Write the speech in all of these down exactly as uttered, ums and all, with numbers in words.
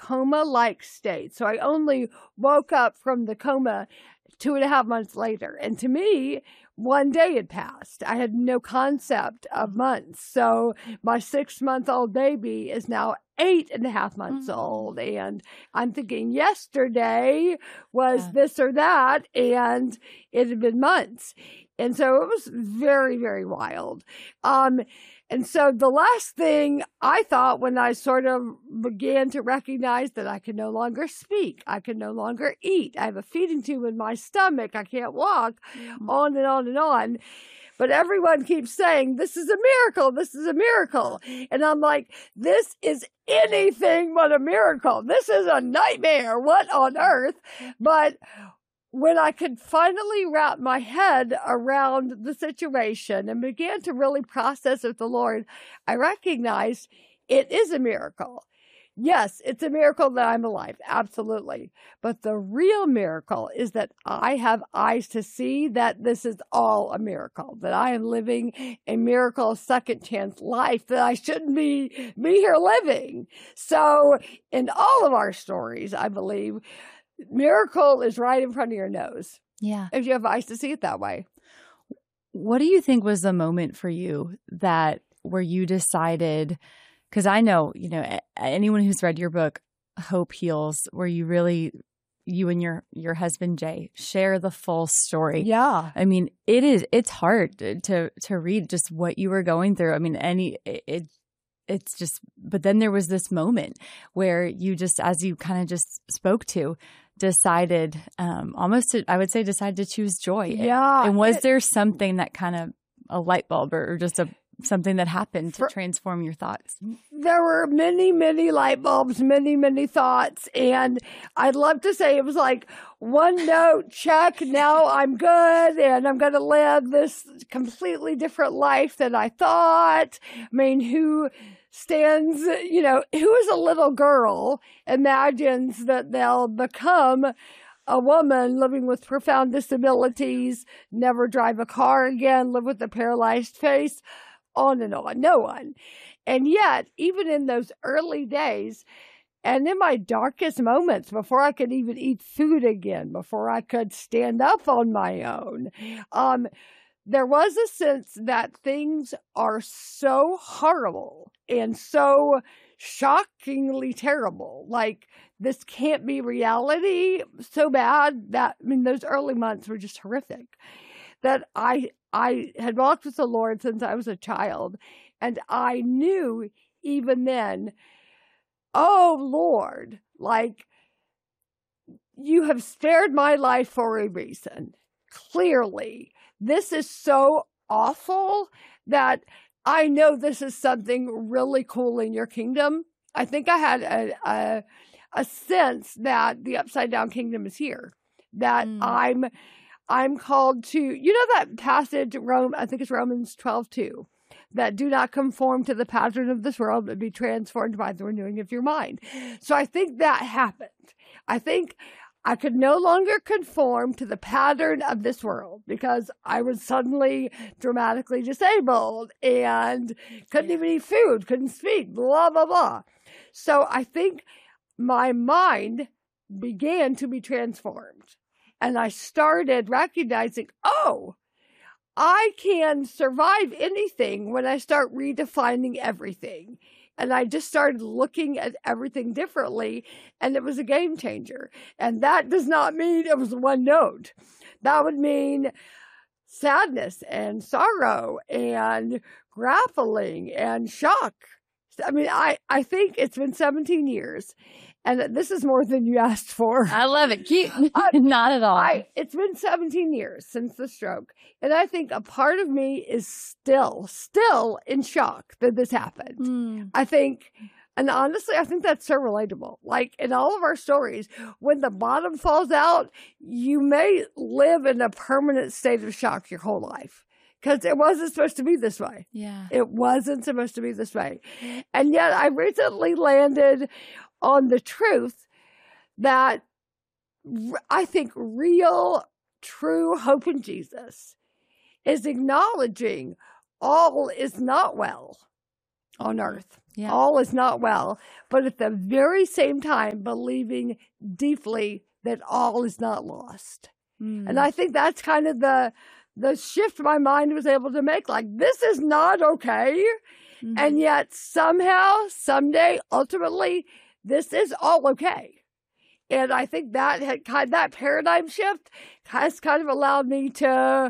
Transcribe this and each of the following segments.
coma-like state. So I only woke up from the coma two and a half months later. And to me, one day had passed. I had no concept of months. So my six-month-old baby is now eight and a half months mm-hmm. old. And I'm thinking yesterday was yeah. this or that, and it had been months. And so it was very, very wild. Um, and so the last thing I thought when I sort of began to recognize that I could no longer speak, I could no longer eat, I have a feeding tube in my stomach, I can't walk, mm-hmm. on and on and on. But everyone keeps saying, this is a miracle, this is a miracle. And I'm like, this is anything but a miracle. This is a nightmare. What on earth? But when I could finally wrap my head around the situation and began to really process with the Lord, I recognized it is a miracle. Yes, it's a miracle that I'm alive. Absolutely. But the real miracle is that I have eyes to see that this is all a miracle, that I am living a miracle second chance life, that I shouldn't be, be here living. So in all of our stories, I believe, miracle is right in front of your nose. Yeah. If you have eyes to see it that way. What do you think was the moment for you that where you decided, because I know, you know, anyone who's read your book, Hope Heals, where you really, you and your, your husband, Jay, share the full story. Yeah. I mean, it is, it's hard to, to read just what you were going through. I mean, any, it, it's just, but then there was this moment where you just, as you kind of just spoke to, decided, um, almost, to, I would say, decided to choose joy. Yeah. And was it, there something that kind of a light bulb or, or just a something that happened to for, transform your thoughts? There were many, many light bulbs, many, many thoughts. And I'd love to say it was like one note, check, now I'm good. And I'm going to live this completely different life than I thought. I mean, who stands, you know, who is a little girl imagines that they'll become a woman living with profound disabilities, never drive a car again, live with a paralyzed face, on and on. No one. And yet, even in those early days, and in my darkest moments, before I could even eat food again, before I could stand up on my own, um, there was a sense that things are so horrible and so shockingly terrible. Like, this can't be reality, so bad that, I mean, those early months were just horrific. That I I had walked with the Lord since I was a child, and I knew even then, oh Lord, like, you have spared my life for a reason. Clearly, this is so awful that I know this is something really cool in your kingdom. I think I had a a, a sense that the upside down kingdom is here, that mm. I'm I'm called to, you know that passage, Rome, I think it's Romans twelve two, that do not conform to the pattern of this world, but be transformed by the renewing of your mind. So I think that happened. I think I could no longer conform to the pattern of this world because I was suddenly dramatically disabled and couldn't even eat food, couldn't speak, blah, blah, blah. So I think my mind began to be transformed. And I started recognizing, oh, I can survive anything when I start redefining everything. And I just started looking at everything differently, and it was a game changer. And that does not mean it was one note. That would mean sadness and sorrow and grappling and shock. I mean, I, I think it's been seventeen years. And this is more than you asked for. I love it. Cute. I, Not at all. I, it's been seventeen years since the stroke. And I think a part of me is still, still in shock that this happened. Mm. I think, and honestly, I think that's so relatable. Like in all of our stories, when the bottom falls out, you may live in a permanent state of shock your whole life. Because it wasn't supposed to be this way. Yeah. It wasn't supposed to be this way. And yet I recently landed on the truth that I think real, true hope in Jesus is acknowledging all is not well. on earth. Yeah. All is not well. But at the very same time, believing deeply that all is not lost. Mm. And I think that's kind of the the shift my mind was able to make. Like, this is not okay. Mm-hmm. And yet somehow, someday, ultimately, this is all okay. And I think that had kind of, that paradigm shift has kind of allowed me to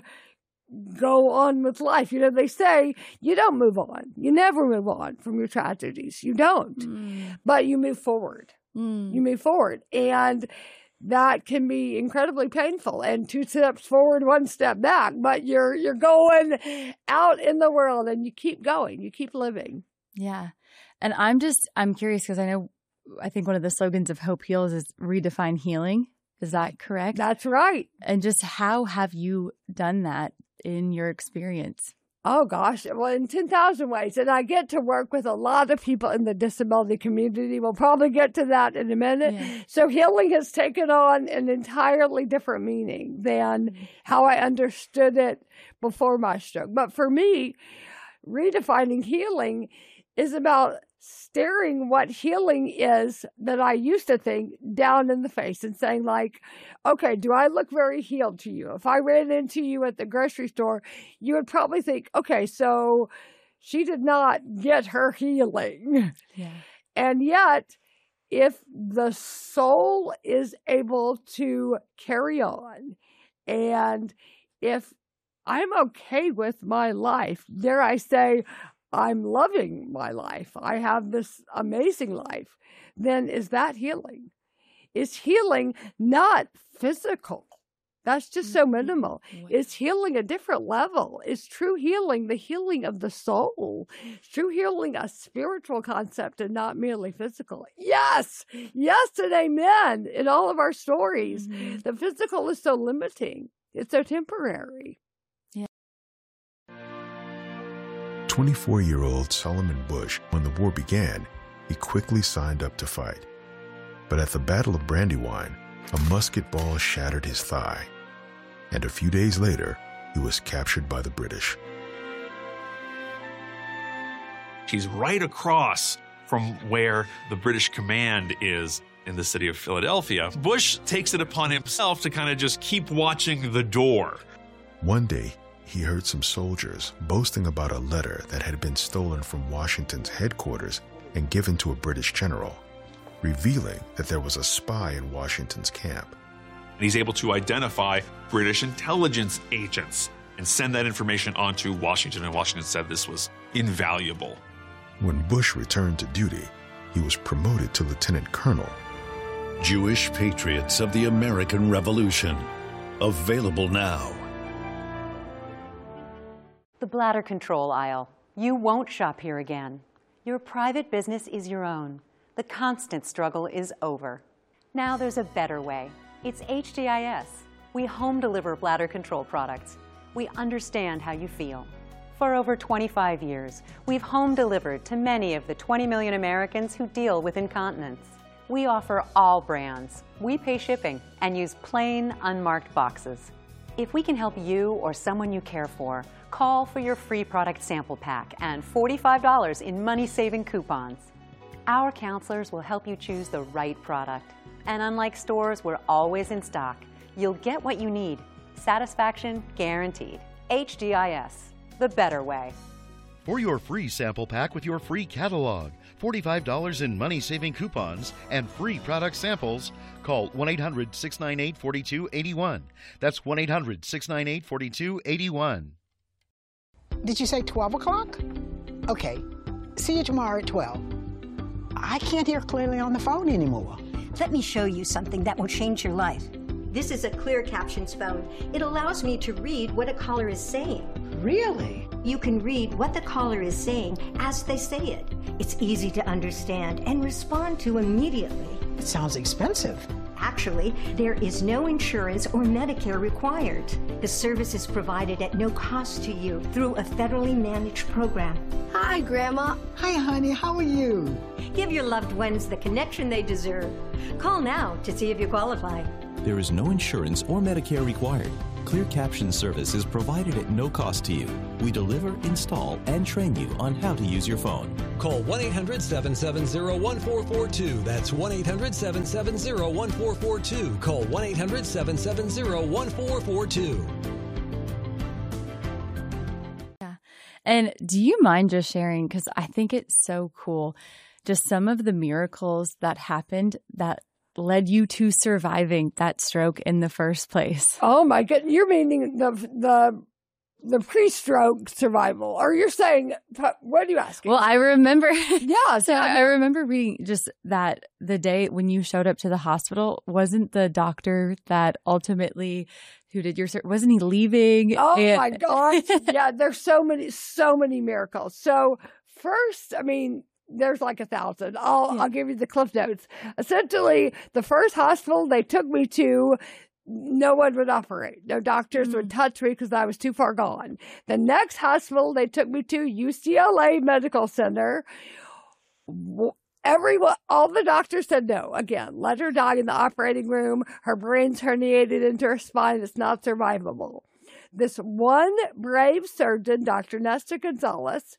go on with life. You know, they say you don't move on. You never move on from your tragedies. You don't. Mm. But you move forward. Mm. You move forward. And that can be incredibly painful, and two steps forward, one step back, but you're you're going out in the world and you keep going, you keep living. Yeah. And I'm just, I'm curious because I know, I think one of the slogans of Hope Heals is redefine healing. Is that correct? That's right. And just how have you done that in your experience? Oh, gosh. Well, in ten thousand ways. And I get to work with a lot of people in the disability community. We'll probably get to that in a minute. Yeah. So healing has taken on an entirely different meaning than mm-hmm. how I understood it before my stroke. But for me, redefining healing is about staring what healing is that I used to think down in the face and saying, like, okay, do I look very healed to you? If I ran into you at the grocery store, you would probably think, okay, so she did not get her healing. Yeah. And yet, if the soul is able to carry on, and if I'm okay with my life, dare I say, I'm loving my life, I have this amazing life, then is that healing? Is healing not physical? That's just so minimal. Is healing a different level? Is true healing the healing of the soul? Is true healing a spiritual concept and not merely physical? Yes, yes and amen in all of our stories. Mm-hmm. The physical is so limiting. It's so temporary. twenty-four-year-old Solomon Bush, when the war began, he quickly signed up to fight. But at the Battle of Brandywine, a musket ball shattered his thigh, and a few days later, he was captured by the British. He's right across from where the British command is in the city of Philadelphia. Bush takes it upon himself to kind of just keep watching the door. One day, he heard some soldiers boasting about a letter that had been stolen from Washington's headquarters and given to a British general, revealing that there was a spy in Washington's camp. And he's able to identify British intelligence agents and send that information on to Washington, and Washington said this was invaluable. When Bush returned to duty, he was promoted to lieutenant colonel. Jewish Patriots of the American Revolution. Available now. The bladder control aisle. You won't shop here again. Your private business is your own. The constant struggle is over. Now there's a better way. It's H D I S. We home deliver bladder control products. We understand how you feel. For over twenty-five years, we've home delivered to many of the twenty million Americans who deal with incontinence. We offer all brands. We pay shipping and use plain, unmarked boxes. If we can help you or someone you care for, call for your free product sample pack and forty-five dollars in money-saving coupons. Our counselors will help you choose the right product. And unlike stores, we're always in stock. You'll get what you need. Satisfaction guaranteed. H D I S, the better way. For your free sample pack with your free catalog, forty-five dollars in money-saving coupons, and free product samples, call one eight hundred, six nine eight, four two eight one. That's one eight hundred, six nine eight, four two eight one. Did you say twelve o'clock? Okay. See you tomorrow at twelve. I can't hear clearly on the phone anymore. Let me show you something that will change your life. This is a Clear Captions phone. It allows me to read what a caller is saying. Really? You can read what the caller is saying as they say it. It's easy to understand and respond to immediately. It sounds expensive. Actually, there is no insurance or Medicare required. The service is provided at no cost to you through a federally managed program. Hi, Grandma. Hi, honey. How are you? Give your loved ones the connection they deserve. Call now to see if you qualify. There is no insurance or Medicare required. Clear caption service is provided at no cost to you. We deliver, install, and train you on how to use your phone. Call one eight hundred seven seven zero one four four two. That's one eight hundred seven seven zero one four four two. Call one eight hundred seven seven zero one four four two. Yeah. And do you mind just sharing, because I think it's so cool, just some of the miracles that happened that led you to surviving that stroke in the first place? Oh my goodness. You're meaning the the the pre-stroke survival, or you're saying, what are you asking? Well, I remember, yeah, so I remember reading just that the day when you showed up to the hospital, wasn't the doctor that ultimately who did your, wasn't he leaving? Oh and- my gosh. Yeah, there's so many, so many miracles. So first, I mean, there's like a thousand. I'll, yeah. I'll give you the cliff notes. Essentially, the first hospital they took me to, no one would operate. No doctors mm-hmm. would touch me because I was too far gone. The next hospital they took me to, U C L A Medical Center. Everyone, all the doctors said no. Again, let her die in the operating room. Her brain's herniated into her spine. It's not survivable. This one brave surgeon, Doctor Nestor Gonzalez,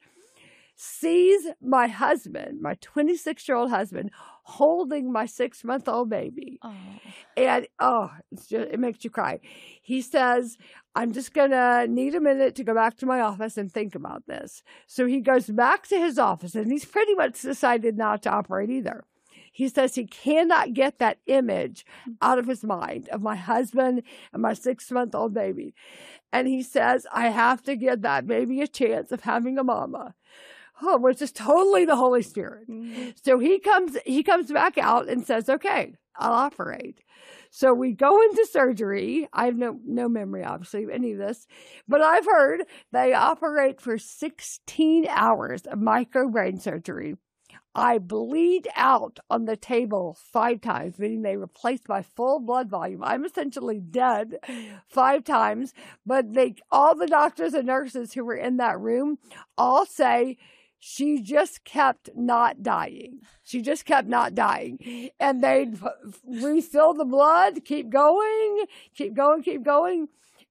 sees my husband, my twenty-six-year-old husband, holding my six-month-old baby. Oh. And, oh, it's just, it makes you cry. He says, I'm just going to need a minute to go back to my office and think about this. So he goes back to his office, and he's pretty much decided not to operate either. He says he cannot get that image out of his mind of my husband and my six-month-old baby. And he says, I have to give that baby a chance of having a mama. Oh, which is totally the Holy Spirit. Mm-hmm. So he comes, he comes back out and says, okay, I'll operate. So we go into surgery. I have no, no memory, obviously, of any of this, but I've heard they operate for sixteen hours of microbrain surgery. I bleed out on the table five times, meaning they replaced my full blood volume. I'm essentially dead five times, but they, all the doctors and nurses who were in that room all say, she just kept not dying. She just kept not dying. And they'd refill the blood, keep going, keep going, keep going.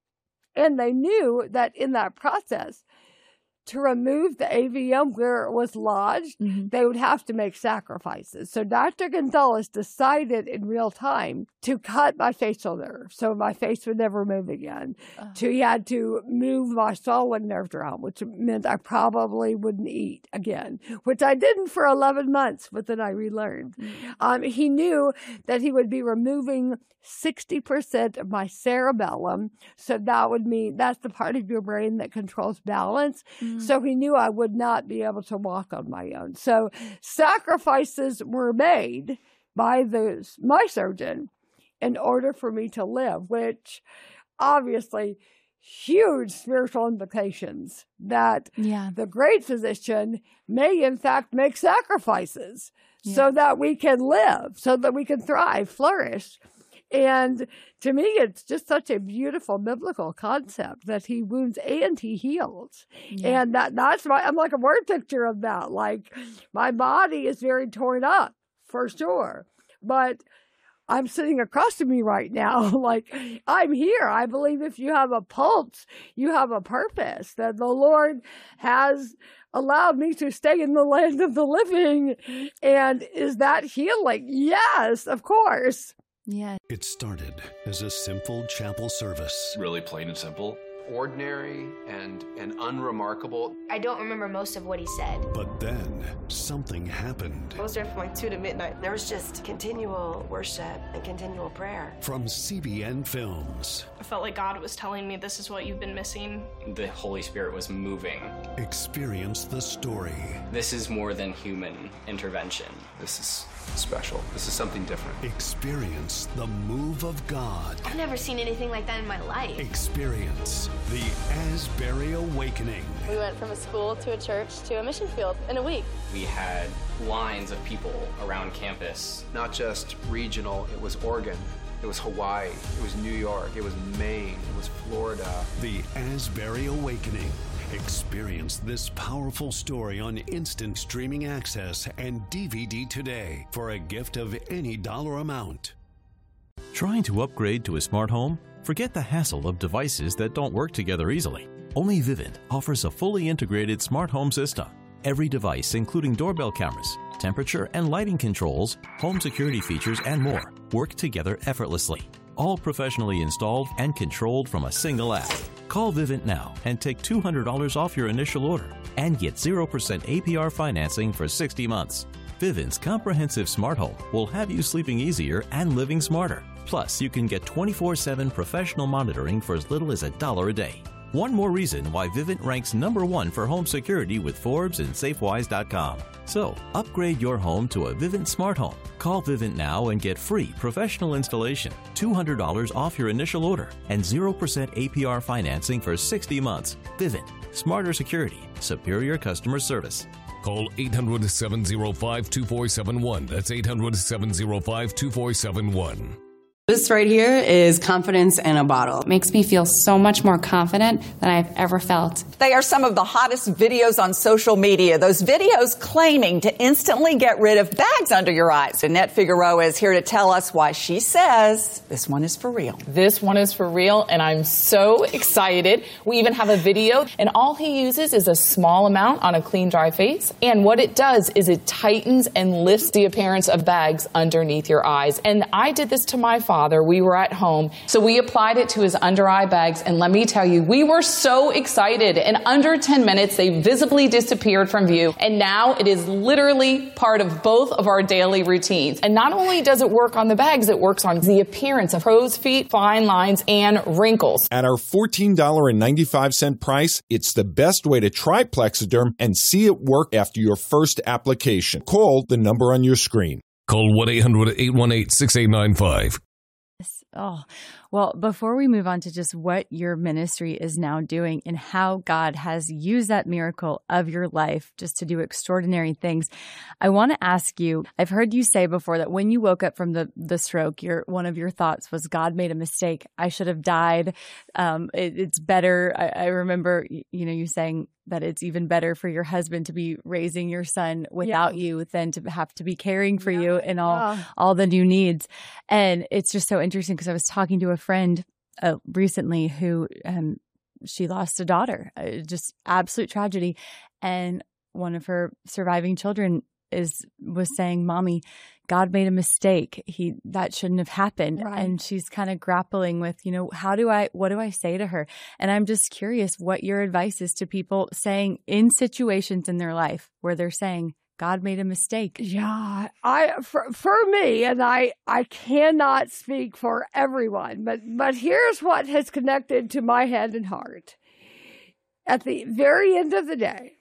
And they knew that in that process, to remove the A V M where it was lodged, mm-hmm. they would have to make sacrifices. So Doctor Gonzalez decided in real time to cut my facial nerve so my face would never move again. Oh. To, he had to move my solid nerve around, which meant I probably wouldn't eat again, which I didn't for eleven months, but then I relearned. Mm-hmm. Um, he knew that he would be removing sixty percent of my cerebellum. So that would mean that's the part of your brain that controls balance. Mm-hmm. So he knew I would not be able to walk on my own. So sacrifices were made by the, my surgeon in order for me to live, which obviously huge spiritual implications that yeah. the great physician may in fact make sacrifices yeah. so that we can live, so that we can thrive, flourish. And to me, it's just such a beautiful biblical concept that he wounds and he heals. Yeah. And that that's my, I'm like a word picture of that. Like my body is very torn up for sure, but I'm sitting across from me right now. Like I'm here. I believe if you have a pulse, you have a purpose, that the Lord has allowed me to stay in the land of the living. And is that healing? Yes, of course. Yeah. It started as a simple chapel service. Really plain and simple. Ordinary and, and unremarkable. I don't remember most of what he said. But then something happened. I was there from like two to midnight. There was just continual worship and continual prayer. From C B N Films. I felt like God was telling me this is what you've been missing. The Holy Spirit was moving. Experience the story. This is more than human intervention. This is special. This is something different. Experience the move of God. I've never seen anything like that in my life. Experience the Asbury Awakening. We went from a school to a church to a mission field in a week. We had lines of people around campus. Not just regional, it was Oregon. It was Hawaii. It was New York. It was Maine. It was Florida. The Asbury Awakening. Experience this powerful story on instant streaming access and D V D today for a gift of any dollar amount. Trying to upgrade to a smart home? Forget the hassle of devices that don't work together easily. Only Vivint offers a fully integrated smart home system. Every device, including doorbell cameras, temperature and lighting controls, home security features, and more, work together effortlessly. All professionally installed and controlled from a single app. Call Vivint now and take two hundred dollars off your initial order and get zero percent A P R financing for sixty months. Vivint's comprehensive smart home will have you sleeping easier and living smarter. Plus, you can get twenty-four seven professional monitoring for as little as a dollar a day. One more reason why Vivint ranks number one for home security with Forbes and Safewise dot com. So, upgrade your home to a Vivint smart home. Call Vivint now and get free professional installation, two hundred dollars off your initial order, and zero percent A P R financing for sixty months. Vivint. Smarter security. Superior customer service. Call eight hundred, seven oh five, two four seven one. That's eight hundred, seven oh five, two four seven one. This right here is confidence in a bottle. It makes me feel so much more confident than I've ever felt. They are some of the hottest videos on social media. Those videos claiming to instantly get rid of bags under your eyes. Annette Figueroa is here to tell us why she says this one is for real. This one is for real, and I'm so excited. We even have a video, and all he uses is a small amount on a clean, dry face. And what it does is it tightens and lifts the appearance of bags underneath your eyes. And I did this to my father. Father, we were at home, so we applied it to his under eye bags, and let me tell you, we were so excited. In under ten minutes, they visibly disappeared from view, and now it is literally part of both of our daily routines. And not only does it work on the bags, it works on the appearance of crow's feet, fine lines, and wrinkles. At our fourteen dollars and ninety-five cents price, it's the best way to try Plexiderm and see it work after your first application. Call the number on your screen. Call one eight hundred, eight one eight, six eight nine five. Oh, well, before we move on to just what your ministry is now doing and how God has used that miracle of your life just to do extraordinary things, I want to ask you, I've heard you say before that when you woke up from the, the stroke, your one of your thoughts was, God made a mistake. I should have died. Um, it, it's better. I, I remember, you know, you saying that it's even better for your husband to be raising your son without yeah. you than to have to be caring for yeah. you and all, yeah. all the new needs. And it's just so interesting because I was talking to a friend uh, recently who um, she lost a daughter, uh, just absolute tragedy. And one of her surviving children is was saying, Mommy, God made a mistake. He that shouldn't have happened. Right. And she's kind of grappling with, you know, how do I, what do I say to her? And I'm just curious what your advice is to people saying in situations in their life where they're saying, God made a mistake. Yeah, I for, for me, and I I cannot speak for everyone, but but here's what has connected to my head and heart. At the very end of the day,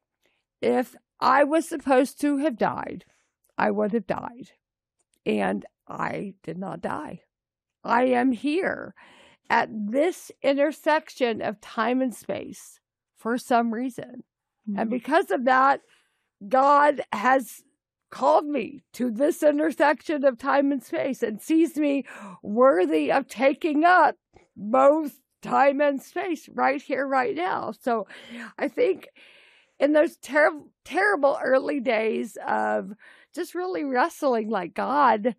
if I was supposed to have died, I would have died. And I did not die. I am here at this intersection of time and space for some reason. Mm-hmm. And because of that, God has called me to this intersection of time and space and sees me worthy of taking up both time and space right here, right now. So I think in those ter- terrible early days of just really wrestling, like, God,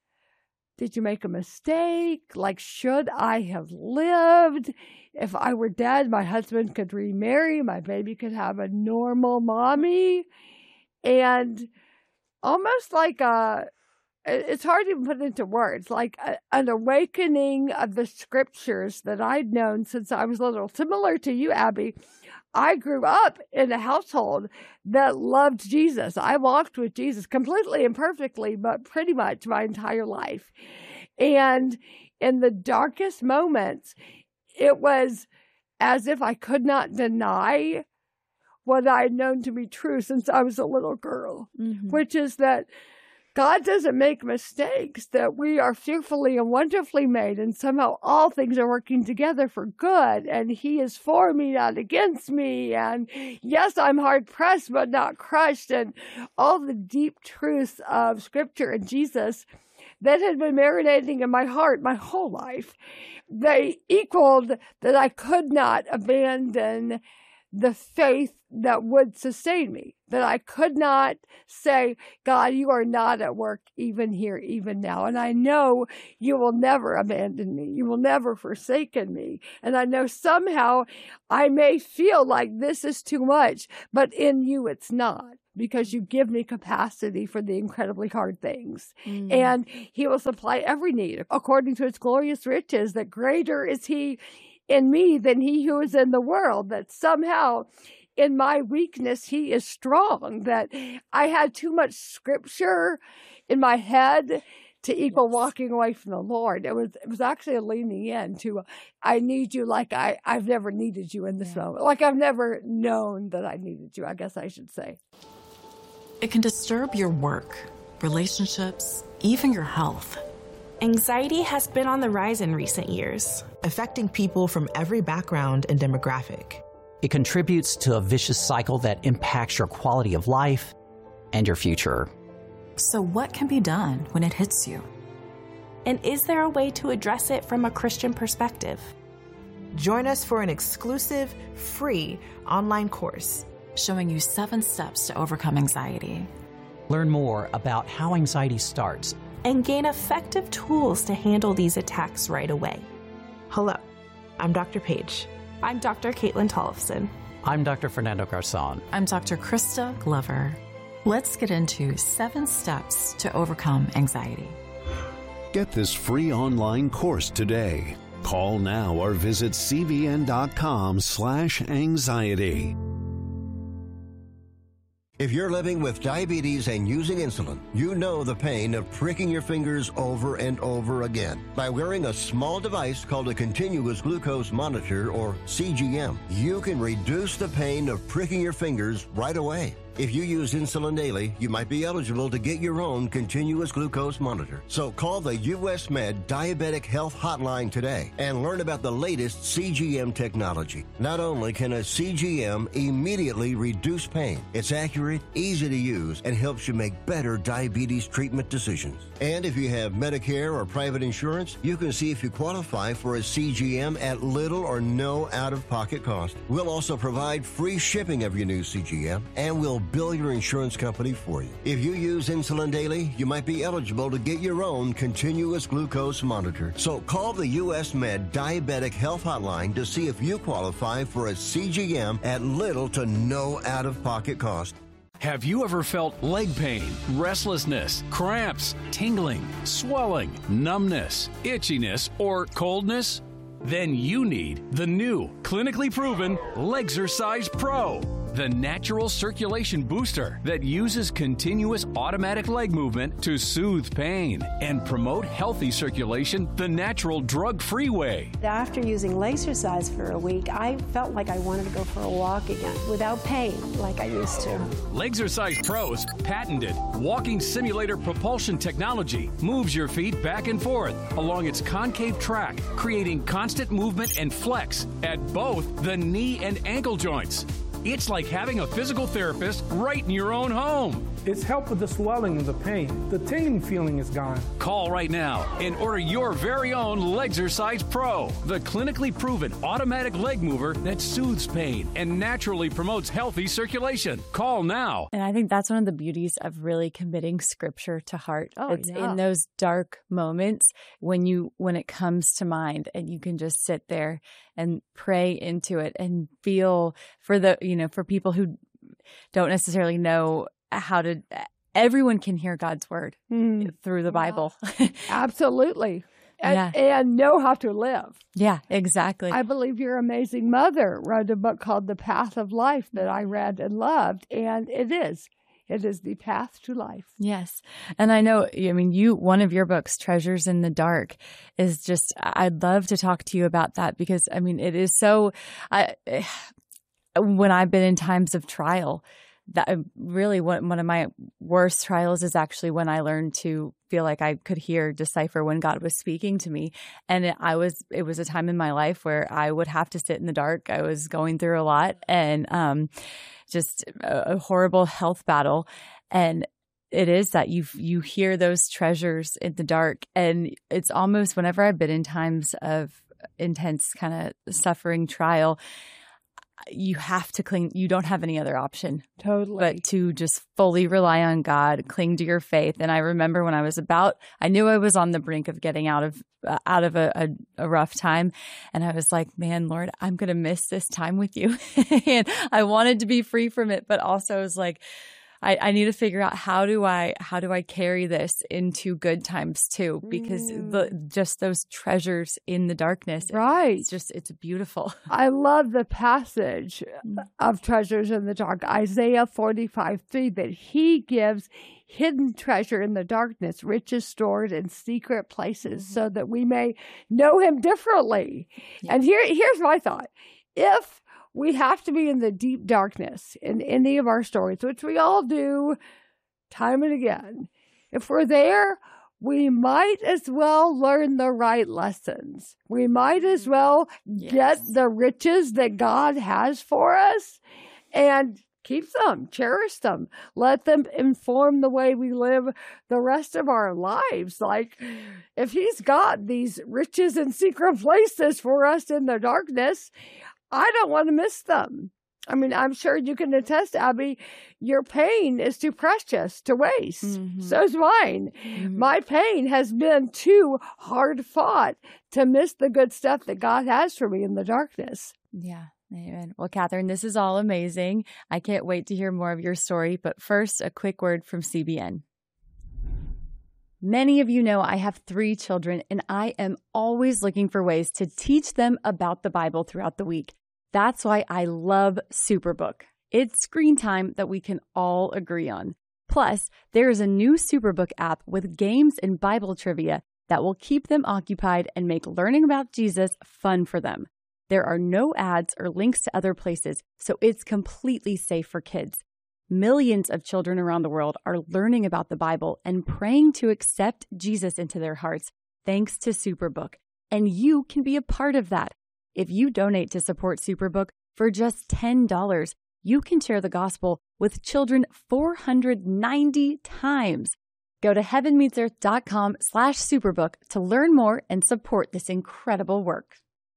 did you make a mistake? Like, should I have lived? If I were dead, my husband could remarry, my baby could have a normal mommy. And almost like a, it's hard to put into words, like a, an awakening of the scriptures that I'd known since I was little. Similar to you, Abby, I grew up in a household that loved Jesus. I walked with Jesus completely and perfectly, but pretty much my entire life. And in the darkest moments, it was as if I could not deny what I had known to be true since I was a little girl, mm-hmm. which is that God doesn't make mistakes, that we are fearfully and wonderfully made, and somehow all things are working together for good, and He is for me, not against me, and yes, I'm hard-pressed, but not crushed, and all the deep truths of Scripture and Jesus that had been marinating in my heart my whole life. They equaled that I could not abandon the faith that would sustain me, that I could not say, God, you are not at work even here, even now. And I know you will never abandon me. You will never forsaken me. And I know somehow I may feel like this is too much, but in you it's not, because you give me capacity for the incredibly hard things. Mm. And he will supply every need according to his glorious riches, that greater is he in me than he who is in the world, that somehow in my weakness, he is strong, that I had too much scripture in my head to equal walking away from the Lord. It was it was actually a leaning in to, I need you like I, I've never needed you in this yeah. moment. Like I've never known that I needed you, I guess I should say. It can disturb your work, relationships, even your health. Anxiety has been on the rise in recent years, affecting people from every background and demographic. It contributes to a vicious cycle that impacts your quality of life and your future. So what can be done when it hits you? And is there a way to address it from a Christian perspective? Join us for an exclusive, free online course showing you seven steps to overcome anxiety. Learn more about how anxiety starts and gain effective tools to handle these attacks right away. Hello, I'm Doctor Paige. I'm Doctor Caitlin Tollefson. I'm Doctor Fernando Garzon. I'm Doctor Krista Glover. Let's get into seven steps to overcome anxiety. Get this free online course today. Call now or visit cvn.com slash anxiety. If you're living with diabetes and using insulin, you know the pain of pricking your fingers over and over again. By wearing a small device called a continuous glucose monitor, or C G M, you can reduce the pain of pricking your fingers right away. If you use insulin daily, you might be eligible to get your own continuous glucose monitor. So call the U S Med Diabetic Health Hotline today and learn about the latest C G M technology. Not only can a C G M immediately reduce pain, it's accurate, easy to use, and helps you make better diabetes treatment decisions. And if you have Medicare or private insurance, you can see if you qualify for a C G M at little or no out-of-pocket cost. We'll also provide free shipping of your new C G M, and we'll bill your insurance company for you. If you use insulin daily, you might be eligible to get your own continuous glucose monitor. So call the U S Med Diabetic Health Hotline to see if you qualify for a C G M at little to no out-of-pocket cost. Have you ever felt leg pain, restlessness, cramps, tingling, swelling, numbness, itchiness, or coldness? Then you need the new, clinically proven Legzercise Pro, the natural circulation booster that uses continuous automatic leg movement to soothe pain and promote healthy circulation the natural drug-free way. After using Legzercise for a week, I felt like I wanted to go for a walk again without pain like I used to. Legzercise Pro's patented walking simulator propulsion technology moves your feet back and forth along its concave track, creating constant movement and flex at both the knee and ankle joints. It's like having a physical therapist right in your own home. It's helped with the swelling and the pain. The tingling feeling is gone. Call right now and order your very own Legzercise Pro, the clinically proven automatic leg mover that soothes pain and naturally promotes healthy circulation. Call now. And I think that's one of the beauties of really committing scripture to heart. Oh, it's yeah. in those dark moments when you when it comes to mind and you can just sit there and pray into it and feel for the, you know, for people who don't necessarily know how to, everyone can hear God's word mm. through the Bible. Absolutely. And, yeah. and know how to live. Yeah, exactly. I believe your amazing mother wrote a book called The Path of Life that I read and loved, and it is. It is the path to life. Yes. And I know, I mean, you, one of your books, Treasures in the Dark, is just, I'd love to talk to you about that because, I mean, it is so, I, when I've been in times of trial, that really one, one of my worst trials is actually when I learned to feel like I could hear, decipher when God was speaking to me. And it, I was, it was a time in my life where I would have to sit in the dark. I was going through a lot and, um, just a, a horrible health battle. And it is that you, you hear those treasures in the dark. And it's almost whenever I've been in times of intense kind of suffering trial, you have to cling. You don't have any other option. Totally. But to just fully rely on God, cling to your faith. And I remember when I was about, I knew I was on the brink of getting out of, uh, out of a, a, a rough time. And I was like, man, Lord, I'm going to miss this time with you. And I wanted to be free from it, but also I was like, I, I need to figure out how do I how do I carry this into good times too, because mm. the just those treasures in the darkness, right? It's just it's beautiful. I love the passage of treasures in the dark, Isaiah forty-five three, that He gives hidden treasure in the darkness, riches stored in secret places, mm-hmm. so that we may know Him differently. Yeah. And here here's my thought: if we have to be in the deep darkness in any of our stories, which we all do time and again. If we're there, we might as well learn the right lessons. We might as well yes. get the riches that God has for us and keep them, cherish them, let them inform the way we live the rest of our lives. Like, if He's got these riches in secret places for us in the darkness, I don't want to miss them. I mean, I'm sure you can attest, Abby, your pain is too precious to waste. Mm-hmm. So's mine. Mm-hmm. My pain has been too hard fought to miss the good stuff that God has for me in the darkness. Yeah. Amen. Well, Catherine, this is all amazing. I can't wait to hear more of your story. But first, a quick word from C B N. Many of you know I have three children, and I am always looking for ways to teach them about the Bible throughout the week. That's why I love Superbook. It's screen time that we can all agree on. Plus, there is a new Superbook app with games and Bible trivia that will keep them occupied and make learning about Jesus fun for them. There are no ads or links to other places, so it's completely safe for kids. Millions of children around the world are learning about the Bible and praying to accept Jesus into their hearts thanks to Superbook. And you can be a part of that. If you donate to support Superbook for just ten dollars, you can share the gospel with children four hundred ninety times. Go to heavenmeetsearth.com slash superbook to learn more and support this incredible work.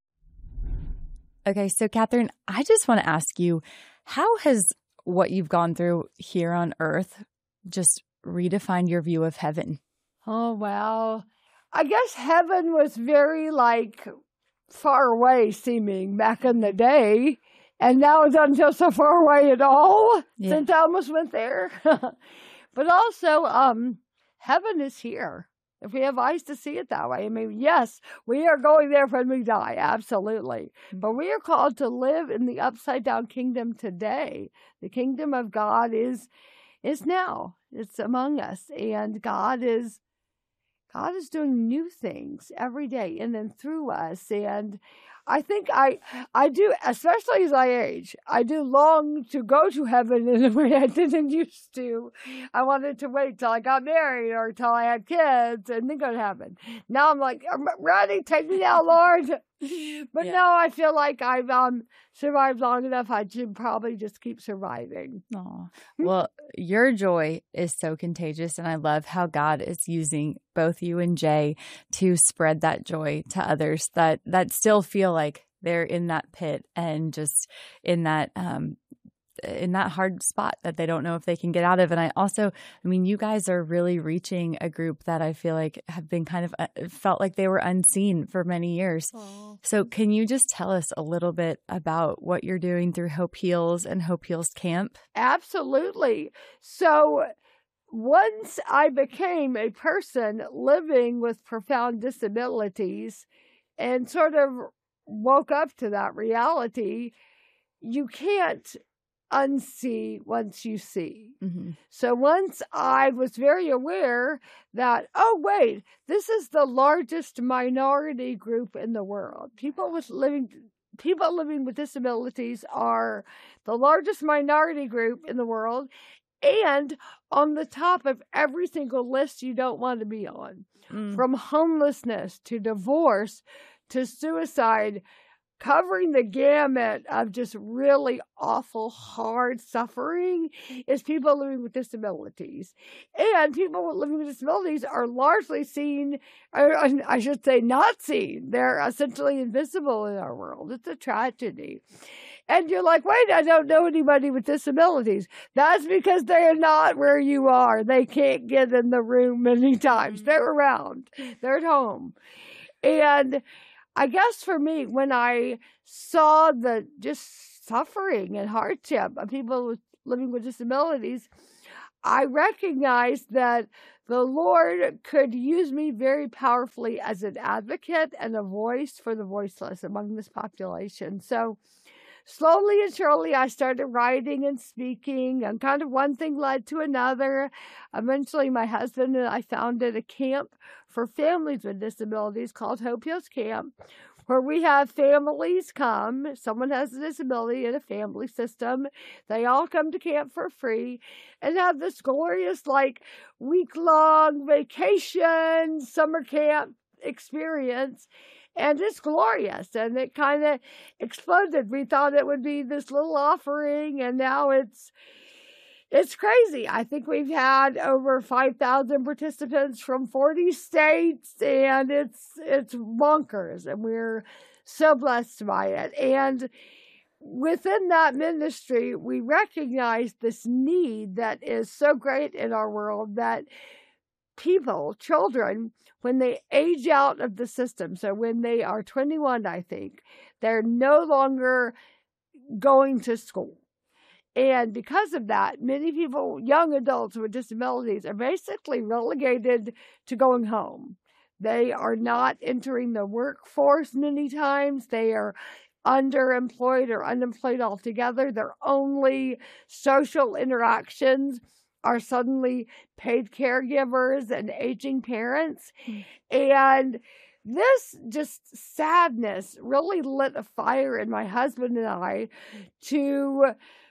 Okay, so Catherine, I just want to ask you, how has what you've gone through here on earth just redefined your view of heaven? Oh, well, I guess heaven was very like far away seeming back in the day. And now it doesn't feel so far away at all yeah. since I almost went there. But also, um, heaven is here. If we have eyes to see it that way. I mean, yes, we are going there when we die, absolutely. But we are called to live in the upside down kingdom today. The kingdom of God is is now. It's among us. And God is God is doing new things every day in and through us. And I think I I do, especially as I age, I do long to go to heaven in a way I didn't used to. I wanted to wait till I got married or till I had kids and then go to heaven. Now I'm like, I'm ready, take me now, Lord. But yeah. now I feel like I've um, survived long enough. I should probably just keep surviving. Aw. Well, your joy is so contagious, and I love how God is using both you and Jay to spread that joy to others that, that still feel like they're in that pit and just in that um, in that hard spot that they don't know if they can get out of. And I also, I mean, you guys are really reaching a group that I feel like have been kind of uh, felt like they were unseen for many years. Aww. So can you just tell us a little bit about what you're doing through Hope Heals and Hope Heals Camp? Absolutely. So once I became a person living with profound disabilities and sort of woke up to that reality, you can't unsee once you see. Mm-hmm. So once I was very aware that, oh, wait, this is the largest minority group in the world. People with living people living with disabilities are the largest minority group in the world and on the top of every single list you don't want to be on. Mm. From homelessness to divorce to suicide, covering the gamut of just really awful, hard suffering is people living with disabilities. And people living with disabilities are largely seen, or I should say not seen. They're essentially invisible in our world. It's a tragedy. And you're like, wait, I don't know anybody with disabilities. That's because they're not where you are. They can't get in the room many times. They're around. They're at home. And I guess for me, when I saw the just suffering and hardship of people with, living with disabilities, I recognized that the Lord could use me very powerfully as an advocate and a voice for the voiceless among this population. So slowly and surely, I started writing and speaking, and kind of one thing led to another. Eventually, my husband and I founded a camp for families with disabilities called Hope Hills Camp, where we have families come. Someone has a disability in a family system. They all come to camp for free and have this glorious, like, week-long vacation, summer camp experience. And it's glorious. And it kind of exploded. We thought it would be this little offering, and now it's It's crazy. I think we've had over five thousand participants from forty states, and it's it's bonkers, and we're so blessed by it. And within that ministry, we recognize this need that is so great in our world, that people, children, when they age out of the system, so when they are twenty-one, I think, they're no longer going to school. And because of that, many people, young adults with disabilities, are basically relegated to going home. They are not entering the workforce many times. They are underemployed or unemployed altogether. Their only social interactions are suddenly paid caregivers and aging parents. Mm. And this just sadness really lit a fire in my husband and I to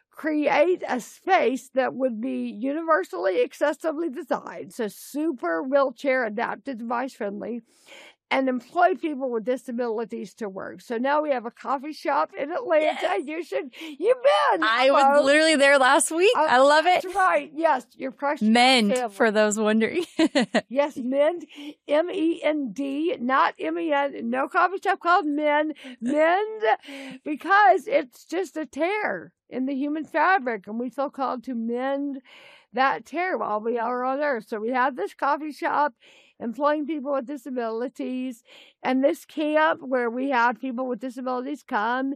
create a space that would be universally accessibly designed, so super wheelchair adapted, device friendly, and employ people with disabilities to work. So now we have a coffee shop in Atlanta. Yes. You should, you've been. I Hello. was literally there last week. Uh, I love it. That's right. Yes, your precious Mend, family. For those wondering. Yes, Mend, M E N D, not M E N, no coffee shop called Mend. Mend, because it's just a tear in the human fabric, and we feel called to mend that tear while we are on earth. So we have this coffee shop employing people with disabilities, and this camp where we have people with disabilities come.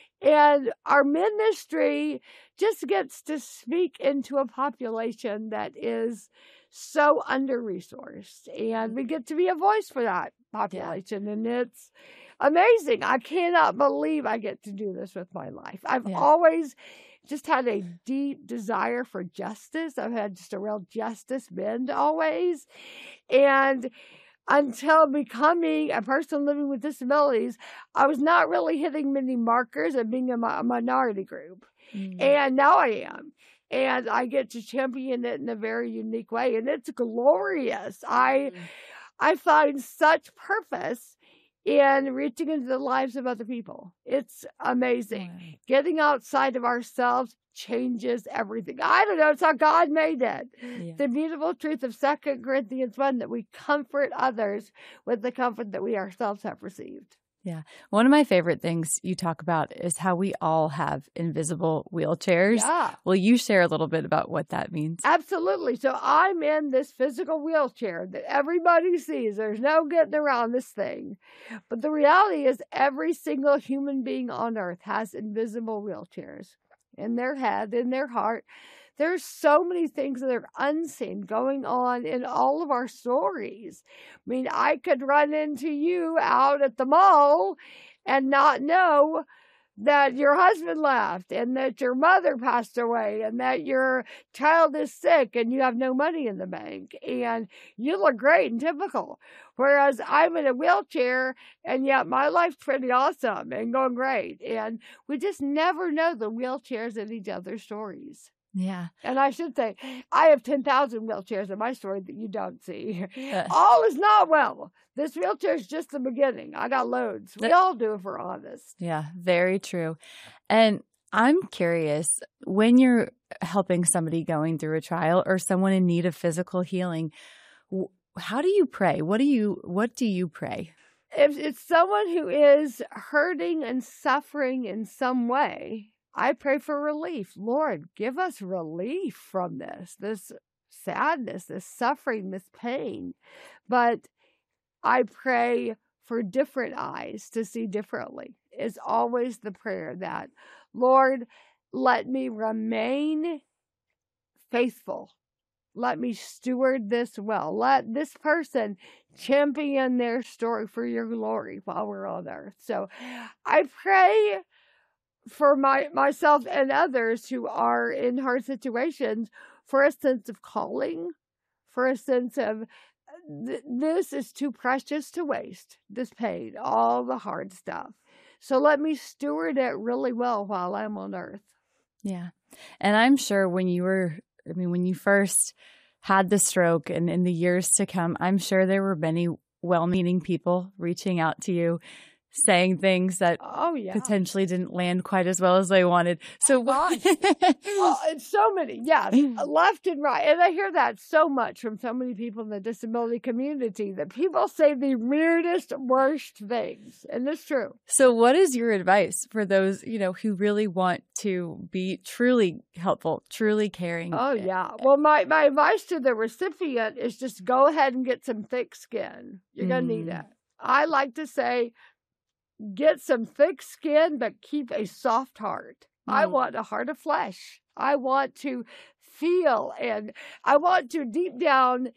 And our ministry just gets to speak into a population that is so under-resourced. And we get to be a voice for that population. Yeah. And it's amazing. I cannot believe I get to do this with my life. I've yeah. always just had a deep desire for justice. I've had just a real justice bend always. And until becoming a person living with disabilities, I was not really hitting many markers of being a, a minority group. Mm. And now I am. And I get to champion it in a very unique way. And it's glorious. I, mm. I find such purpose in reaching into the lives of other people. It's amazing. Right. Getting outside of ourselves changes everything. I don't know. It's how God made it. Yeah. The beautiful truth of Second Corinthians one, that we comfort others with the comfort that we ourselves have received. Yeah. One of my favorite things you talk about is how we all have invisible wheelchairs. Yeah. Will you share a little bit about what that means? Absolutely. So I'm in this physical wheelchair that everybody sees. There's no getting around this thing. But the reality is every single human being on earth has invisible wheelchairs in their head, in their heart. There's so many things that are unseen going on in all of our stories. I mean, I could run into you out at the mall and not know that your husband left and that your mother passed away and that your child is sick and you have no money in the bank and you look great and typical. Whereas I'm in a wheelchair and yet my life's pretty awesome and going great. And we just never know the wheelchairs in each other's stories. Yeah. And I should say, I have ten thousand wheelchairs in my story that you don't see. Yeah. All is not well. This wheelchair is just the beginning. I got loads. We all do if we're honest. Yeah, very true. And I'm curious, when you're helping somebody going through a trial or someone in need of physical healing, how do you pray? What do you, what do you pray? If it's someone who is hurting and suffering in some way, I pray for relief. Lord, give us relief from this, this sadness, this suffering, this pain. But I pray for different eyes to see differently. It's always the prayer that, Lord, let me remain faithful. Let me steward this well. Let this person champion their story for your glory while we're on earth. So I pray for my myself and others who are in hard situations for a sense of calling, for a sense of th- this is too precious to waste, this pain, all the hard stuff. So let me steward it really well while I'm on earth. Yeah. And I'm sure when you were, I mean, when you first had the stroke and in the years to come, I'm sure there were many well-meaning people reaching out to you, saying things that oh, yeah. potentially didn't land quite as well as they wanted. So what? Oh, it's so many, yes, left and right. And I hear that so much from so many people in the disability community, that people say the weirdest, worst things. And it's true. So what is your advice for those, you know, who really want to be truly helpful, truly caring? Oh, yeah. Well, my, my advice to the recipient is just go ahead and get some thick skin. You're mm. going to need that. I like to say, get some thick skin, but keep a soft heart. Mm. I want a heart of flesh. I want to feel, and I want to deep down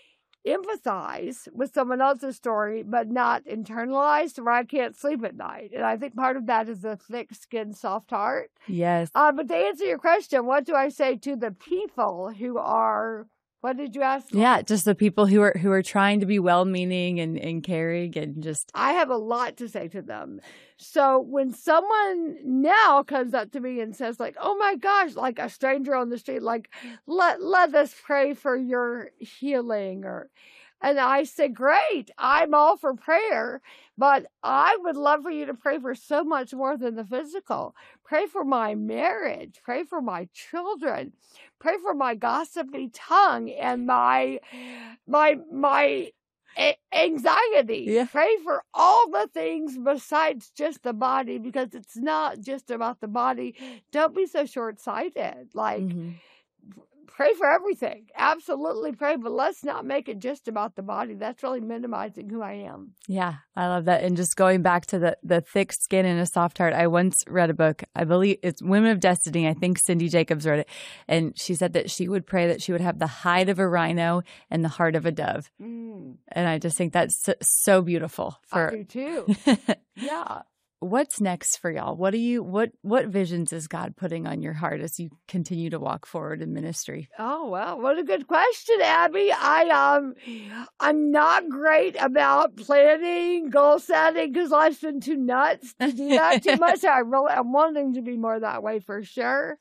empathize with someone else's story, but not internalize where I can't sleep at night. And I think part of that is a thick skin, soft heart. Yes. Uh, but to answer your question, what do I say to the people who are... What did you ask? Yeah, just the people who are who are trying to be well-meaning and, and caring and just... I have a lot to say to them. So when someone now comes up to me and says like, oh my gosh, like a stranger on the street, like, let, let us pray for your healing, or... And I say, great, I'm all for prayer, but I would love for you to pray for so much more than the physical. Pray for my marriage. Pray for my children. Pray for my gossipy tongue and my my my a- anxiety. Yeah. Pray for all the things besides just the body, because it's not just about the body. Don't be so short-sighted. Like, mm-hmm. Pray for everything. Absolutely pray, but let's not make it just about the body. That's really minimizing who I am. Yeah, I love that. And just going back to the, the thick skin and a soft heart, I once read a book, I believe it's Women of Destiny. I think Cindy Jacobs wrote it. And she said that she would pray that she would have the hide of a rhino and the heart of a dove. Mm. And I just think that's so, so beautiful. For... I do too. Yeah. What's next for y'all? What do you what what visions is God putting on your heart as you continue to walk forward in ministry? Oh, well, what a good question, Abby. I um I'm not great about planning, goal setting, because life's been too nuts to do that too much. I really I'm wanting to be more that way for sure.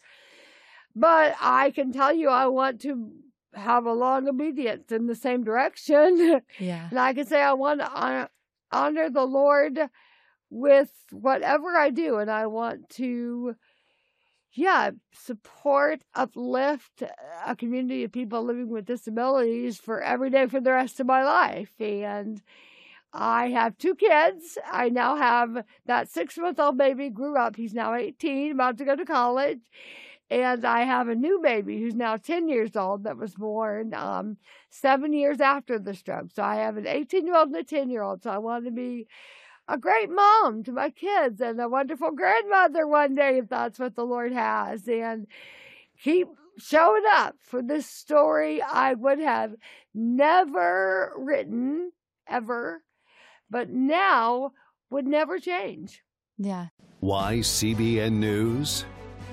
But I can tell you I want to have a long obedience in the same direction. Yeah. And I can say I want to honor, honor the Lord with whatever I do, and I want to, yeah, support, uplift a community of people living with disabilities for every day for the rest of my life. And I have two kids. I now have that six-month-old baby grew up. He's now eighteen, about to go to college. And I have a new baby who's now ten years old that was born um, seven years after the stroke. So I have an eighteen-year-old and a ten-year-old. So I want to be a great mom to my kids and a wonderful grandmother one day, if that's what the Lord has, and keep showing up for this story I would have never written ever, but now would never change. Yeah. Why C B N News?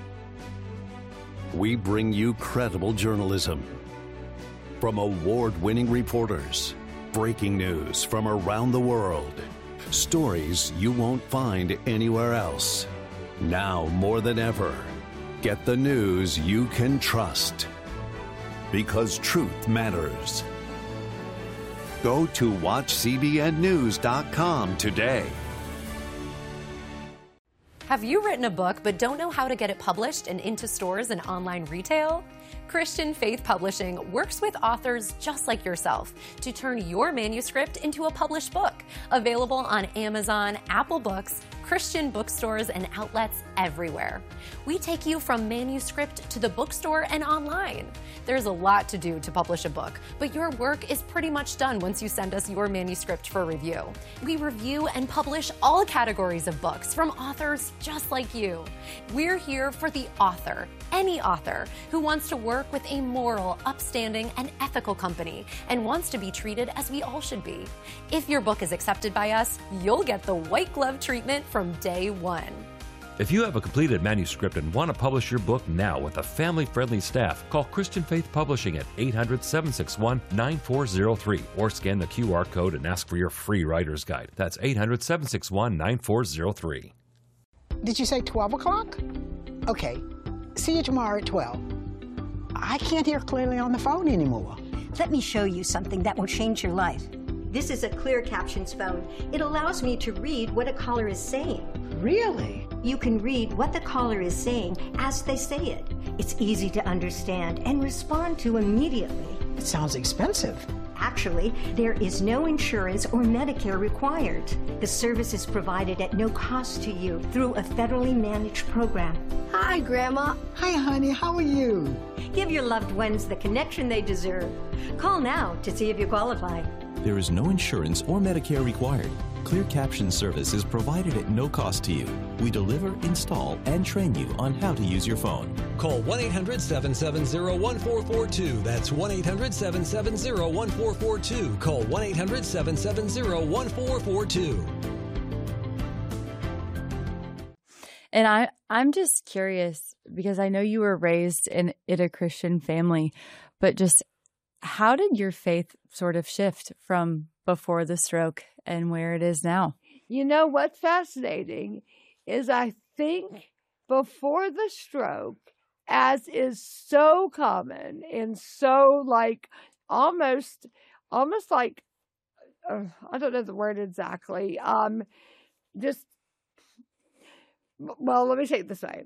We bring you credible journalism from award-winning reporters, breaking news from around the world. Stories you won't find anywhere else. Now more than ever, get the news you can trust. Because truth matters. Go to watch C B N news dot com today. Have you written a book but don't know how to get it published and into stores and online retail? Christian Faith Publishing works with authors just like yourself to turn your manuscript into a published book, available on Amazon, Apple Books, Christian bookstores and outlets everywhere. We take you from manuscript to the bookstore and online. There's a lot to do to publish a book, but your work is pretty much done once you send us your manuscript for review. We review and publish all categories of books from authors just like you. We're here for the author, any author who wants to work with a moral, upstanding, and ethical company and wants to be treated as we all should be. If your book is accepted by us, you'll get the white glove treatment from day one. If you have a completed manuscript and want to publish your book now with a family-friendly staff, call Christian Faith Publishing at eight hundred, seven six one, nine four zero three or scan the Q R code and ask for your free writer's guide. That's eight hundred, seven six one, nine four zero three. Did you say twelve o'clock? Okay. See you tomorrow at twelve. I can't hear clearly on the phone anymore. Let me show you something that will change your life. This is a clear captions phone. It allows me to read what a caller is saying. Really? You can read what the caller is saying as they say it. It's easy to understand and respond to immediately. It sounds expensive. Actually, there is no insurance or Medicare required. The service is provided at no cost to you through a federally managed program. Hi, Grandma. Hi, honey. How are you? Give your loved ones the connection they deserve. Call now to see if you qualify. There is no insurance or Medicare required. Clear Caption service is provided at no cost to you. We deliver, install, and train you on how to use your phone. Call one eight hundred, seven seven zero, one four four two. That's one eight hundred, seven seven zero, one four four two. Call one eight hundred, seven seven zero, one four four two. And I, I'm just curious because I know you were raised in, in a Christian family, but just how did your faith sort of shift from before the stroke and where it is now? You know, what's fascinating is I think before the stroke, as is so common and so like almost, almost like, uh, I don't know the word exactly, um, just, well, let me say it this way.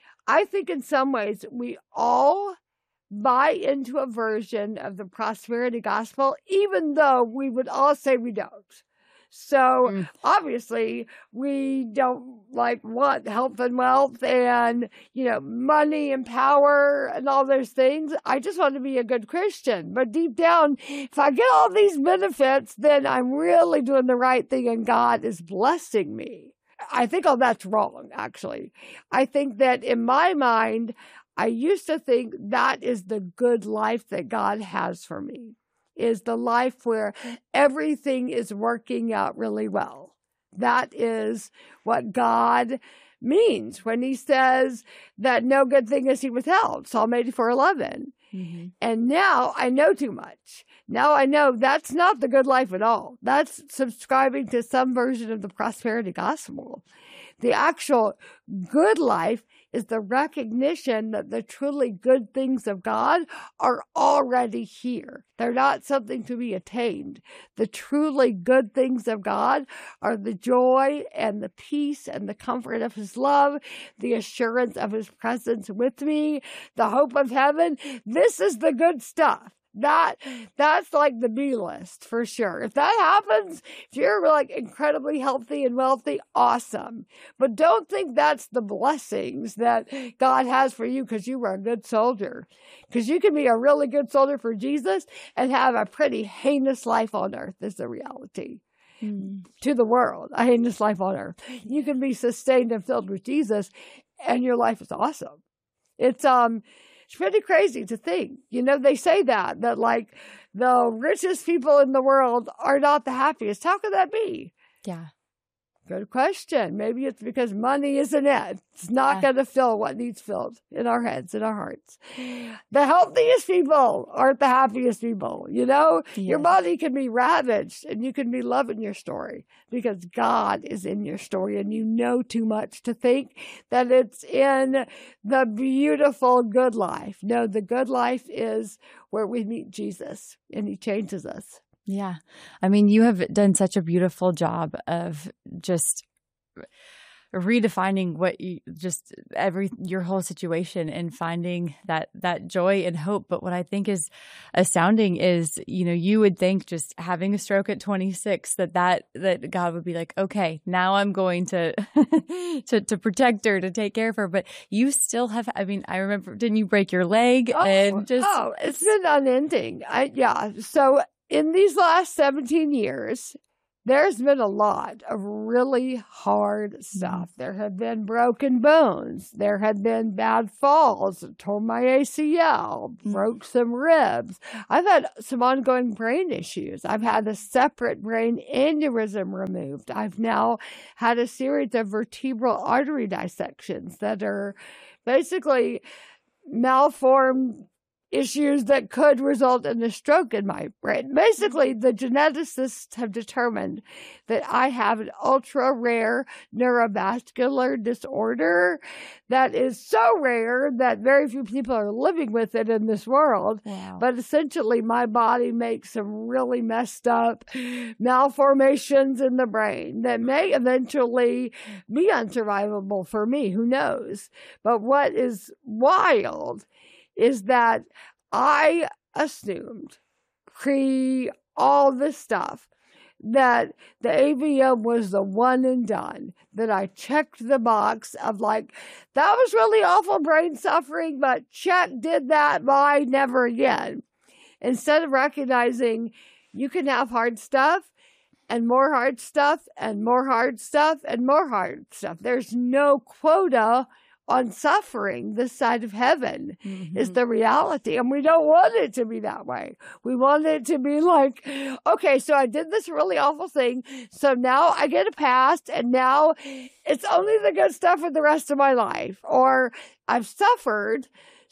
I think in some ways we all buy into a version of the prosperity gospel, even though we would all say we don't. So mm. obviously we don't like want health and wealth and, you know, money and power and all those things. I just want to be a good Christian. But deep down, if I get all these benefits, then I'm really doing the right thing and God is blessing me. I think all that's wrong, actually. I think that in my mind, I used to think that is the good life that God has for me, is the life where everything is working out really well. That is what God means when he says that no good thing is he withheld, Psalm eighty-four eleven. Mm-hmm. And now I know too much. Now I know that's not the good life at all. That's subscribing to some version of the prosperity gospel. The actual good life is the recognition that the truly good things of God are already here. They're not something to be attained. The truly good things of God are the joy and the peace and the comfort of his love, the assurance of his presence with me, the hope of heaven. This is the good stuff. That, that's like the B list for sure. If that happens, if you're like incredibly healthy and wealthy, awesome. But don't think that's the blessings that God has for you because you were a good soldier. Because you can be a really good soldier for Jesus and have a pretty heinous life on earth is the reality. Mm. To the world, a heinous life on earth. You can be sustained and filled with Jesus and your life is awesome. It's, um, It's pretty crazy to think. You know, they say that, that like the richest people in the world are not the happiest. How could that be? Yeah. Good question. Maybe it's because money isn't it. It's not yeah. going to fill what needs filled in our heads, in our hearts. The healthiest people aren't the happiest people. You know, yeah. Your body can be ravaged and you can be loving your story because God is in your story and you know too much to think that it's in the beautiful good life. No, the good life is where we meet Jesus and he changes us. Yeah. I mean, you have done such a beautiful job of just redefining what you just every your whole situation and finding that that joy and hope. But what I think is astounding is, you know, you would think just having a stroke at twenty-six that that that God would be like, okay, now I'm going to to to protect her, to take care of her. But you still have. I mean, I remember, didn't you break your leg? Oh, and just oh, it's been unending. I, yeah. So in these last seventeen years, there's been a lot of really hard stuff. There have been broken bones. There have been bad falls. Tore my A C L, broke some ribs. I've had some ongoing brain issues. I've had a separate brain aneurysm removed. I've now had a series of vertebral artery dissections that are basically malformed issues that could result in a stroke in my brain. Basically, the geneticists have determined that I have an ultra rare neurovascular disorder that is so rare that very few people are living with it in this world. Wow. But essentially, my body makes some really messed up malformations in the brain that may eventually be unsurvivable for me. Who knows? But what is wild is that I assumed pre all this stuff that the A V M was the one and done, that I checked the box of like, that was really awful brain suffering, but check, did that, bye, never again. Instead of recognizing you can have hard stuff and more hard stuff and more hard stuff and more hard stuff. There's no quota on suffering this side of heaven. Mm-hmm. Is the reality. And we don't want it to be that way. We want it to be like, okay, so I did this really awful thing. So now I get a pass and now it's only the good stuff for the rest of my life. Or I've suffered.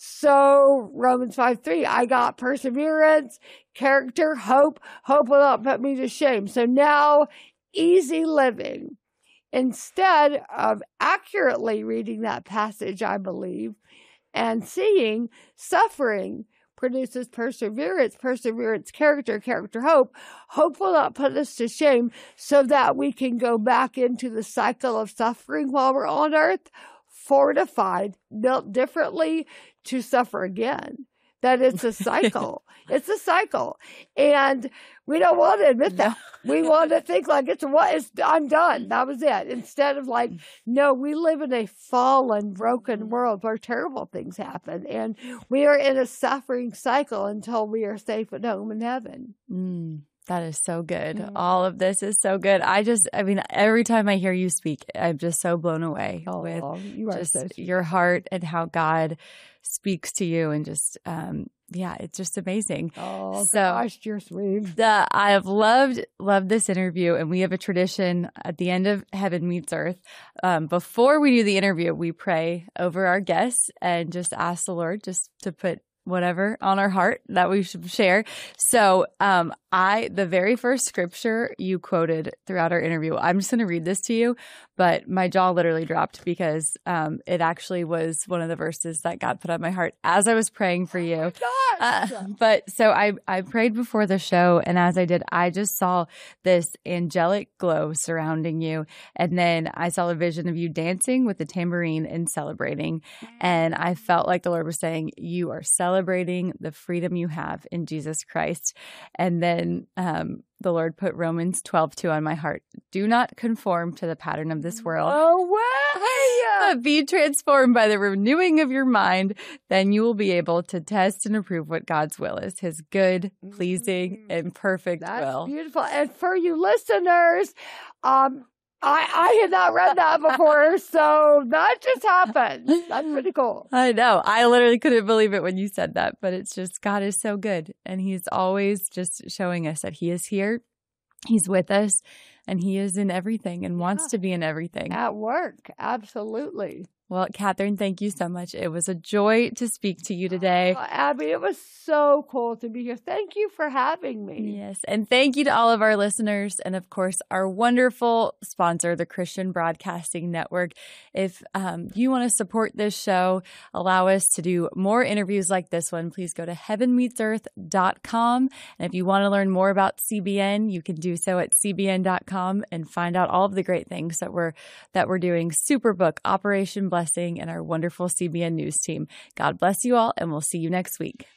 So Romans five three, I got perseverance, character, hope. Hope will not put me to shame. So now easy living. Instead of accurately reading that passage, I believe, and seeing suffering produces perseverance, perseverance, character, character, hope. Hope will not put us to shame so that we can go back into the cycle of suffering while we're on earth, fortified, built differently to suffer again. That it's a cycle. It's a cycle. And we don't want to admit that. We want to think like it's what is I'm done. That was it. Instead of like, no, we live in a fallen, broken world where terrible things happen. And we are in a suffering cycle until we are safe at home in heaven. Mm. That is so good. Mm. All of this is so good. I just, I mean, every time I hear you speak, I'm just so blown away oh, with you are just so your heart and how God speaks to you, and just, um, yeah, it's just amazing. Oh, so, gosh, you're sweet. The, I have loved, loved this interview, and we have a tradition at the end of Heaven Meets Earth. Um, before we do the interview, we pray over our guests and just ask the Lord just to put whatever on our heart that we should share. So, um, I, the very first scripture you quoted throughout our interview, I'm just going to read this to you, but my jaw literally dropped because, um, it actually was one of the verses that God put on my heart as I was praying for you. Oh uh, but so I, I prayed before the show, and as I did, I just saw this angelic glow surrounding you. And then I saw a vision of you dancing with the tambourine and celebrating. And I felt like the Lord was saying, you are celebrating the freedom you have in Jesus Christ. And then um, the Lord put Romans twelve two on my heart. Do not conform to the pattern of this world. Oh, wow. But be transformed by the renewing of your mind. Then you will be able to test and approve what God's will is, his good, pleasing, and perfect That's will. Beautiful. And for you listeners, um, I, I had not read that before, so that just happened. That's pretty cool. I know. I literally couldn't believe it when you said that, but it's just, God is so good. And he's always just showing us that he is here. He's with us, and he is in everything and wants to be in everything. At work. Absolutely. Well, Catherine, thank you so much. It was a joy to speak to you today. Oh, Abby, it was so cool to be here. Thank you for having me. Yes. And thank you to all of our listeners. And of course, our wonderful sponsor, the Christian Broadcasting Network. If um, you want to support this show, allow us to do more interviews like this one, please go to heaven meets earth dot com. And if you want to learn more about C B N, you can do so at c b n dot com and find out all of the great things that we're, that we're doing. Superbook, Operation Blessing, and our wonderful C B N News team. God bless you all, and we'll see you next week.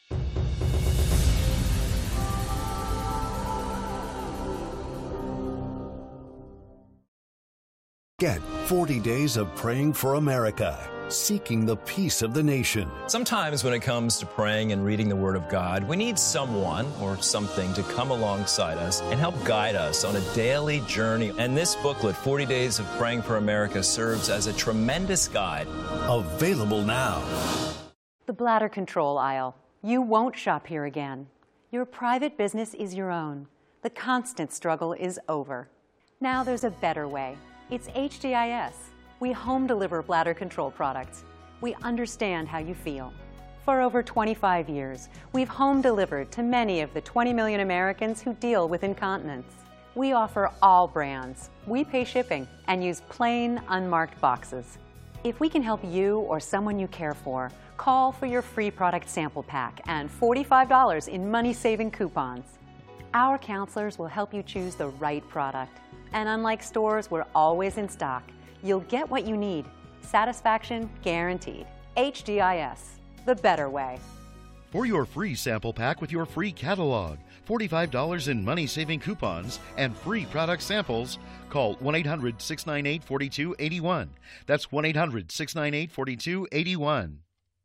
Get forty days of praying for America, seeking the peace of the nation. Sometimes when it comes to praying and reading the Word of God, we need someone or something to come alongside us and help guide us on a daily journey. And this booklet, forty days of Praying for America, serves as a tremendous guide. Available now. The bladder control aisle. You won't shop here again. Your private business is your own. The constant struggle is over. Now there's a better way. It's H D I S. We home deliver bladder control products. We understand how you feel. For over twenty-five years, we've home delivered to many of the twenty million Americans who deal with incontinence. We offer all brands. We pay shipping and use plain, unmarked boxes. If we can help you or someone you care for, call for your free product sample pack and forty-five dollars in money-saving coupons. Our counselors will help you choose the right product. And unlike stores, we're always in stock. You'll get what you need. Satisfaction guaranteed. H D I S, the better way. For your free sample pack with your free catalog, forty-five dollars in money-saving coupons, and free product samples, call one eight hundred, six nine eight, four two eight one. That's one eight hundred, six nine eight, four two eight one.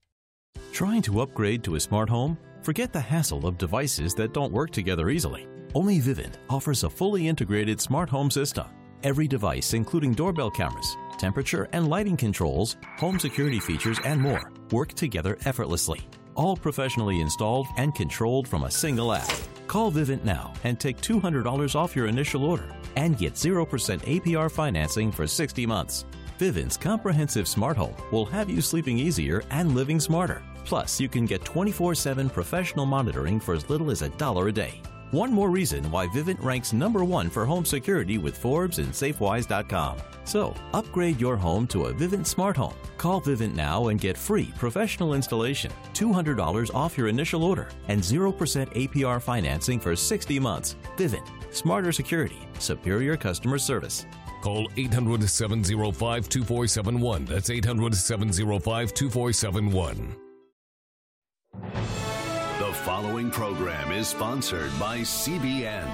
Trying to upgrade to a smart home? Forget the hassle of devices that don't work together easily. Only Vivint offers a fully integrated smart home system. Every device, including doorbell cameras, temperature and lighting controls, home security features, and more, work together effortlessly. All professionally installed and controlled from a single app. Call Vivint now and take two hundred dollars off your initial order and get zero percent A P R financing for sixty months. Vivint's comprehensive smart home will have you sleeping easier and living smarter. Plus, you can get twenty-four seven professional monitoring for as little as a dollar a day. One more reason why Vivint ranks number one for home security with Forbes and Safewise dot com. So, upgrade your home to a Vivint smart home. Call Vivint now and get free professional installation, two hundred dollars off your initial order, and zero percent A P R financing for sixty months. Vivint. Smarter security. Superior customer service. Call eight hundred, seven oh five, two four seven one. That's eight hundred, seven oh five, two four seven one. The following program is sponsored by C B N.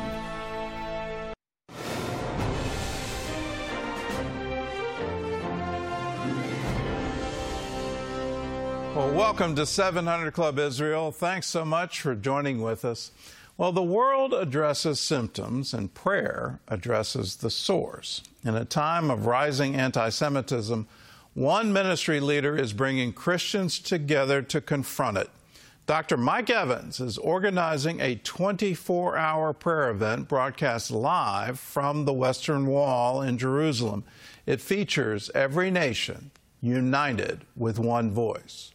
Well, welcome to seven hundred Club Israel. Thanks so much for joining with us. Well, the world addresses symptoms and prayer addresses the source. In a time of rising anti-Semitism, one ministry leader is bringing Christians together to confront it. Doctor Mike Evans is organizing a twenty-four hour prayer event broadcast live from the Western Wall in Jerusalem. It features every nation united with one voice.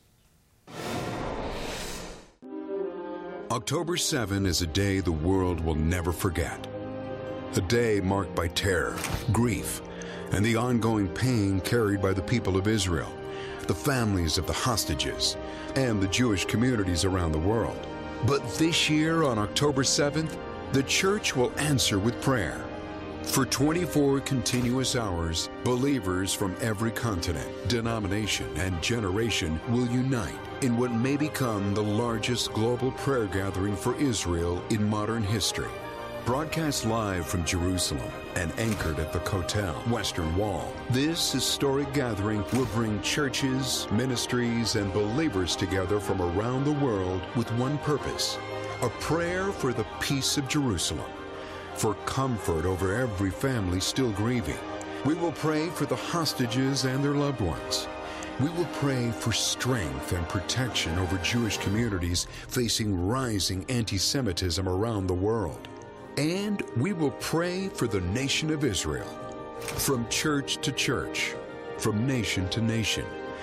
October seventh is a day the world will never forget. A day marked by terror, grief, and the ongoing pain carried by the people of Israel, the families of the hostages, and the Jewish communities around the world. But this year, on October seventh, the church will answer with prayer. For twenty-four continuous hours, believers from every continent, denomination, and generation will unite in what may become the largest global prayer gathering for Israel in modern history. Broadcast live from Jerusalem and anchored at the Kotel Western Wall, this historic gathering will bring churches, ministries, and believers together from around the world with one purpose: a prayer for the peace of Jerusalem, for comfort over every family still grieving. We will pray for the hostages and their loved ones. We will pray for strength and protection over Jewish communities facing rising anti-Semitism around the world. And we will pray for the nation of Israel. From church to church, from nation to nation,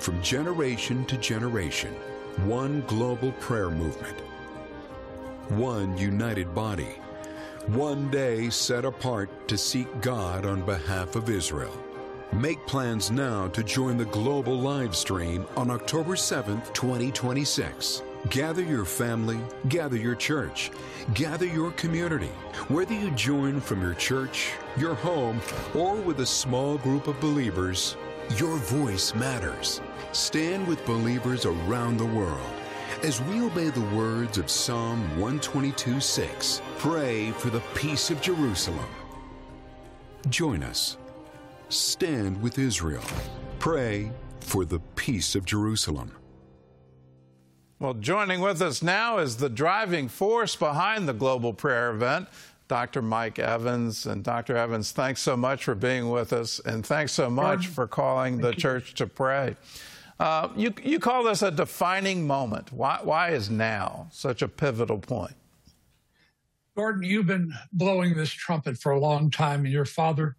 from generation to generation. One global prayer movement. One united body. One day set apart to seek God on behalf of Israel. Make plans now to join the global live stream on October seventh, twenty twenty-six. Gather your family, gather your church, gather your community. Whether you join from your church, your home, or with a small group of believers, your voice matters. Stand with believers around the world as we obey the words of Psalm one twenty-two six. Pray for the peace of Jerusalem. Join us. Stand with Israel. Pray for the peace of Jerusalem. Well, joining with us now is the driving force behind the global prayer event, Doctor Mike Evans. And Doctor Evans, thanks so much for being with us, and thanks so much for calling the church to pray. Uh, you, you call this a defining moment. Why, why is now such a pivotal point? Gordon, you've been blowing this trumpet for a long time, and your father